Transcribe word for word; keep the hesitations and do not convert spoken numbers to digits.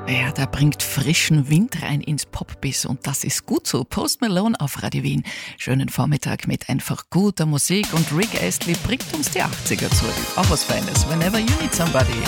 Ja, der bringt frischen Wind rein ins Popbiz und das ist gut so. Post Malone auf Radio Wien. Schönen Vormittag mit einfach guter Musik und Rick Astley bringt uns die achtziger zurück. Auch was Feines. Whenever you need somebody.